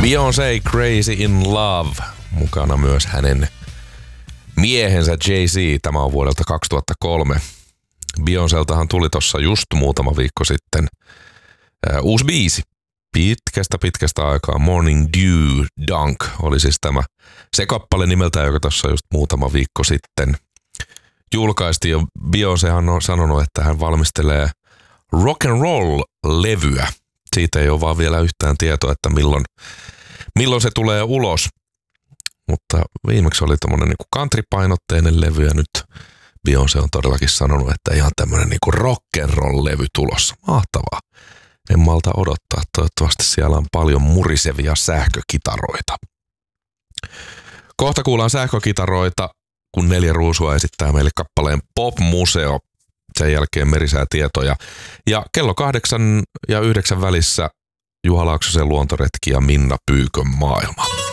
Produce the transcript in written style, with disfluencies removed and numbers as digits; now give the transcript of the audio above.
Beyoncé Crazy in Love. Mukana myös hänen miehensä Jay-Z. Tämä on vuodelta 2003. Beyoncéltahan tuli tossa just muutama viikko sitten uusi biisi. Pitkästä aikaa. Morning Dew Dunk oli siis tämä se kappale nimeltään, joka tossa just muutama viikko sitten julkaistiin. Beyoncéhan on sanonut, että hän valmistelee rock and roll-levyä. Siitä ei ole vaan vielä yhtään tietoa, että milloin se tulee ulos. Mutta viimeksi oli tommonen niinku country-painotteinen levy ja nyt Beyoncé on todellakin sanonut, että ihan tämmönen niinku rock and roll-levy tulossa. Mahtavaa. En malta odottaa. Toivottavasti siellä on paljon murisevia sähkökitaroita. Kohta kuullaan sähkökitaroita, kun 4 Ruusua esittää meille kappaleen Pop Museo. Sen jälkeen merisäätietoja. Ja kello 8 ja 9 välissä Juha Laaksosen luontoretki ja Minna Pyykön maailma.